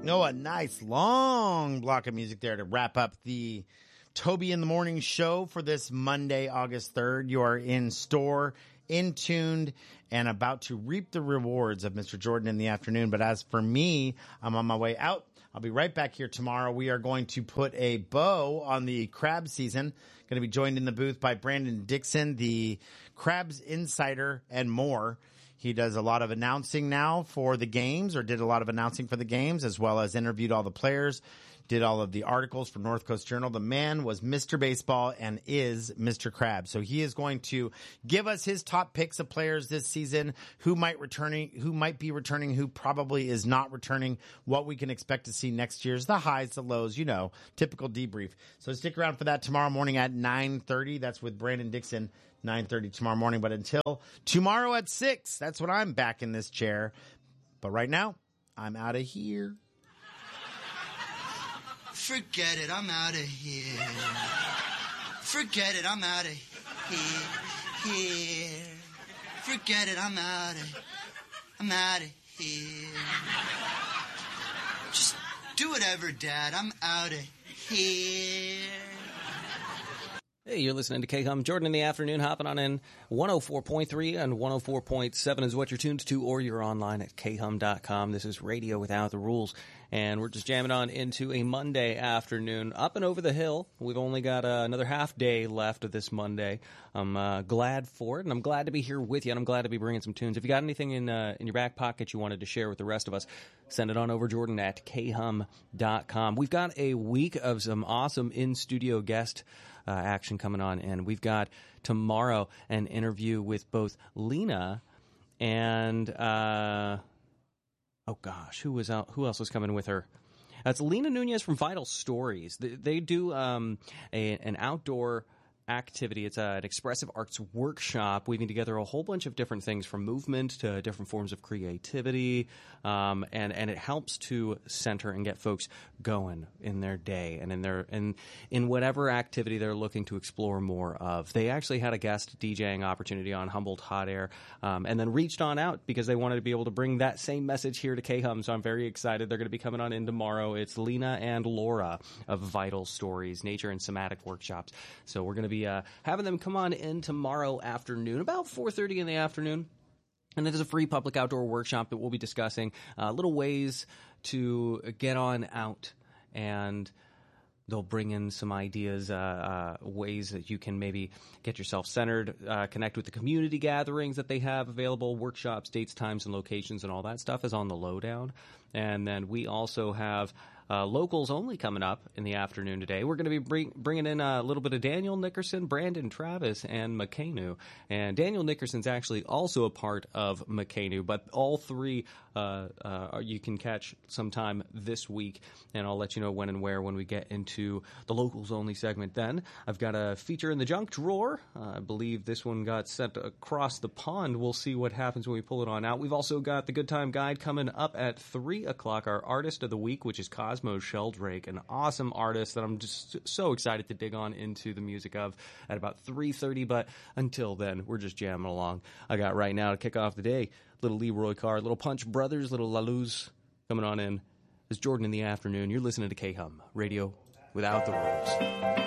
Oh, a nice long block of music there to wrap up the Toby in the Morning show for this Monday, August 3rd. You are in store, in tuned, and about to reap the rewards of Mr. Jordan in the afternoon. But as for me, I'm on my way out. I'll be right back here tomorrow. We are going to put a bow on the crab season. Going to be joined in the booth by Brandon Dixon, the Crabs Insider, and more. He does a lot of announcing now for the games, or did a lot of announcing for the games, as well as interviewed all the players, did all of the articles for North Coast Journal. The man was Mr. Baseball and is Mr. Krabs. So he is going to give us his top picks of players this season, who might be returning, who probably is not returning, what we can expect to see next year's, the highs, the lows, typical debrief. So stick around for that tomorrow morning at 9:30. That's with Brandon Dixon, 9:30 tomorrow morning. But until tomorrow at 6, that's when I'm back in this chair. But right now, I'm out of here. Forget it, I'm out of here. Forget it, I'm out of here. Forget it, I'm out of here. Just do whatever, Dad. I'm out of here. Hey, you're listening to K-Hum. Jordan in the afternoon, hopping on in. 104.3 and 104.7 is what you're tuned to, or you're online at khum.com. This is Radio Without the Rules, and we're just jamming on into a Monday afternoon. Up and over the hill. We've only got another half day left of this Monday. I'm glad for it, and I'm glad to be here with you, and I'm glad to be bringing some tunes. If you got anything in your back pocket you wanted to share with the rest of us, send it on over, Jordan, at khum.com. We've got a week of some awesome in-studio guest action coming on, and we've got tomorrow an interview with both Lena and who else was coming with her? It's Lena Nunez from Vital Stories. They do an outdoor activity. It's an expressive arts workshop weaving together a whole bunch of different things, from movement to different forms of creativity, and it helps to center and get folks going in their day and in whatever activity they're looking to explore more of. They actually had a guest DJing opportunity on Humboldt Hot Air, and then reached on out because they wanted to be able to bring that same message here to K-Hum. So I'm very excited. They're going to be coming on in tomorrow. It's Lena and Laura of Vital Stories, Nature and Somatic Workshops. So we're going to be having them come on in tomorrow afternoon, about 4:30 in the afternoon. And it is a free public outdoor workshop that we'll be discussing little ways to get on out, and they'll bring in some ideas, ways that you can maybe get yourself centered, connect with the community gatherings that they have available, workshops, dates, times, and locations, and all that stuff is on the lowdown. And then we also have locals only coming up in the afternoon today. We're going to be bringing in a little bit of Daniel Nickerson, Brandon Travis, and McCanu. And Daniel Nickerson's actually also a part of McCanu, but all three you can catch sometime this week, and I'll let you know when and where when we get into the locals only segment. Then I've got a feature in the junk drawer. I believe this one got sent across the pond. We'll see what happens when we pull it on out. We've also got the Good Time Guide coming up at 3 o'clock, our artist of the week, which is Cosmo Sheldrake, an awesome artist that I'm just so excited to dig on into the music of at about 3:30. But until then, we're just jamming along. I got right now to kick off the day, little Leroy Carr, little Punch Brothers, little La Luz coming on in. It's Jordan in the afternoon. You're listening to K-Hum, Radio Without the Rules.